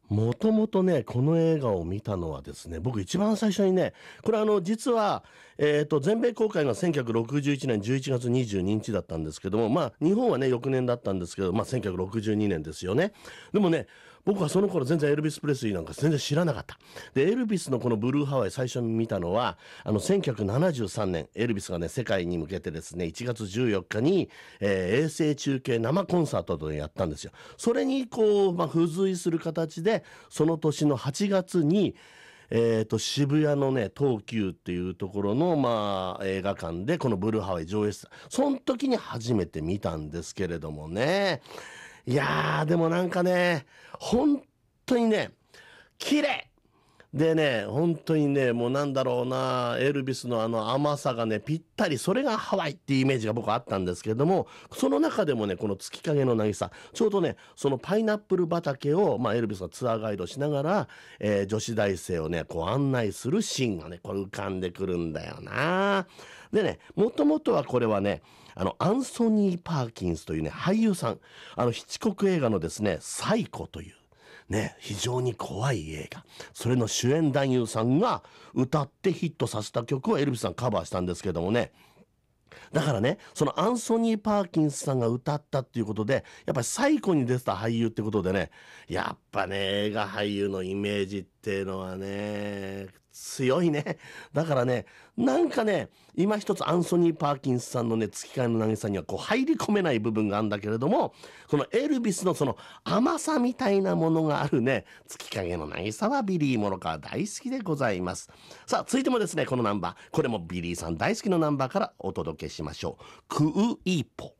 もともとね、この映画を見たのはですね、僕一番最初にね、これ実は、全米公開が1961年11月22日だったんですけども、まあ、日本はね、翌年だったんですけど、まあ、1962年ですよね。でもね、僕はその頃全然エルビス・プレスリーなんか全然知らなかった。で、エルビスのこのブルーハワイ最初に見たのは、1973年、エルビスがね、世界に向けてですね、1月14日に、衛星中継生コンサートでやったんですよ。それにこう、まあ、付随する形で、その年の8月に、渋谷のね、東急っていうところの、まあ、映画館でこのブルーハワイ上映した。その時に初めて見たんですけれどもね。いやー、でもなんかね、本当にね、綺麗でね、本当にね、もうなんだろうな、エルビスの甘さがね、ぴったり、それがハワイっていうイメージが僕はあったんですけれども、その中でもね、この月影の渚、ちょうどね、そのパイナップル畑を、まあ、エルビスがツアーガイドしながら、女子大生をね、こう案内するシーンがね、これ浮かんでくるんだよな。でね、もともとはこれはね、アンソニー・パーキンスというね、俳優さん、ヒッチコック映画のですね、サイコという、ね、非常に怖い映画。それの主演男優さんが歌ってヒットさせた曲をエルビスさんカバーしたんですけどもね。だからね、そのアンソニー・パーキンスさんが歌ったっていうことで、やっぱり最古に出てた俳優ってことでね、やっぱね、映画俳優のイメージっていうのはね、強いね。だからね、なんかね、今一つアンソニー・パーキンスさんのね、月影の渚にはこう入り込めない部分があるんだけれども、このエルビスのその甘さみたいなものがあるね、月影の渚はビリー・モロカー大好きでございます。さあ、続いてもですね、このナンバー、これもビリーさん大好きなナンバーからお届けしましょう。クウイーポ。